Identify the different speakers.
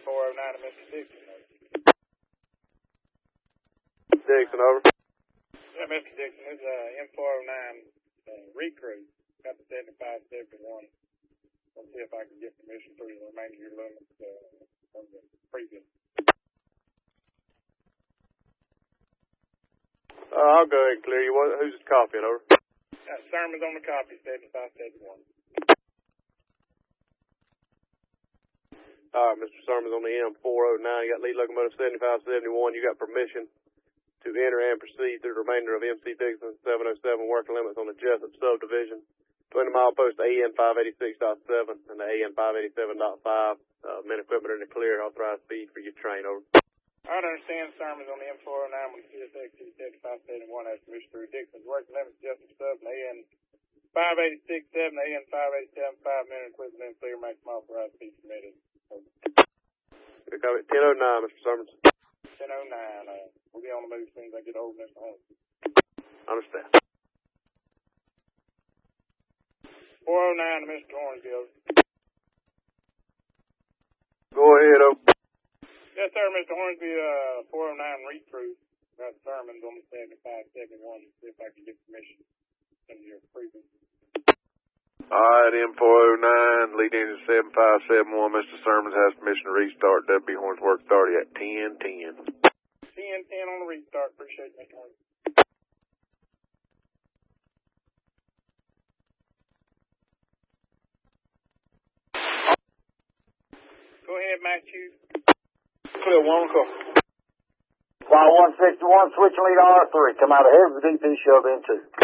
Speaker 1: M409 to Mr. Dixon.
Speaker 2: Dixon, over.
Speaker 1: Yeah, Mr. Dixon, this is M409 recruit. Got the 7571. Let's see if I can get permission through the remainder of your limits from the previous.
Speaker 2: I'll go ahead and clear you. Who's copying, over?
Speaker 1: Sermon's on the copy, 7571.
Speaker 2: All right, Mr. Sermon's on the M409. You got lead locomotive 7571. You got permission to enter and proceed through the remainder of MC Dixon 707 working limits on the Jessup subdivision. 20-mile post AN 586.7 and the AN 587.5. Men equipment in the clear. Authorized speed for your train, over.
Speaker 1: I understand Sermon's on the M409 with CSX 7571 as permission through Dixon's working limits, Jessup sub, and AN 586.7, AN 587.5. Men equipment in clear. Maximum authorized speed permitted.
Speaker 2: Good copy. 1009, Mr. Sermons.
Speaker 1: 1009. We'll be on the move as soon as I get over Mr. Holmes.
Speaker 2: Understand.
Speaker 1: 409 to Mr. Hornsville.
Speaker 2: Go ahead, over.
Speaker 1: Yes, sir, Mr. Hornsville, 409 recruit. Got Sermons on the 7571. See if I can get permission into your previous.
Speaker 3: All right, M409, lead engine 7571. Mr. Sermons has permission to restart. W. Horns work 30 at 10:10.
Speaker 1: 10:10 on the restart. Appreciate it, Mr. Horns. Go ahead, Matthew.
Speaker 4: Clear, 1 call.
Speaker 5: Fly 161, switch lead R3. Come out ahead of the DP, shove into.